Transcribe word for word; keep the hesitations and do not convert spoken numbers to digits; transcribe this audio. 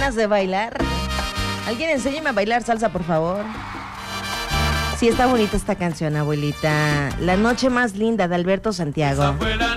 ganas de bailar. Alguien enséñeme a bailar salsa, por favor. Sí, está bonita esta canción, abuelita. La noche más linda, de Alberto Santiago.